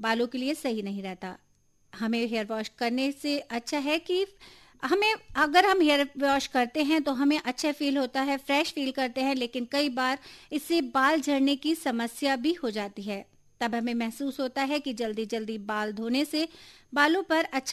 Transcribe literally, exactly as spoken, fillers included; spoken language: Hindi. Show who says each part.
Speaker 1: बालों के लिए सही नहीं रहता। हमें हेयर वॉश करने से अच्छा है कि हमें अगर हम हेयर वॉश करते हैं तो हमें अच्छा फील होता है, फ्रेश फील करते हैं, लेकिन कई बार इससे बाल झड़ने की समस्या भी हो जाती है। तब हमें महसूस होता है कि जल्दी जल्दी बाल धोने से बालों पर अच्छा